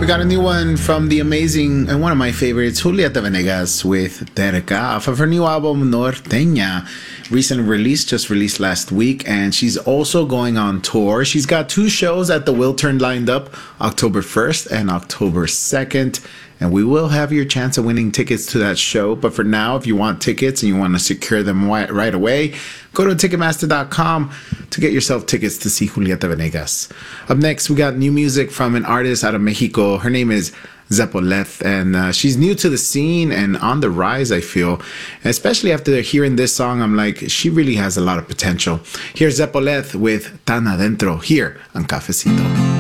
We got a new one from the amazing and one of my favorites, Julieta Venegas with Terca off of her new album Norteña. Recent release, just released last week, and she's also going on tour. She's got 2 shows at the Wiltern lined up, October 1st and October 2nd. And we will have your chance of winning tickets to that show. But for now, if you want tickets and you want to secure them right away, go to Ticketmaster.com to get yourself tickets to see Julieta Venegas. Up next, we got new music from an artist out of Mexico. Her name is Zepoleth, and she's new to the scene and on the rise, I feel. And especially after hearing this song, I'm like, she really has a lot of potential. Here's Zepoleth with Tan Adentro here on Cafecito.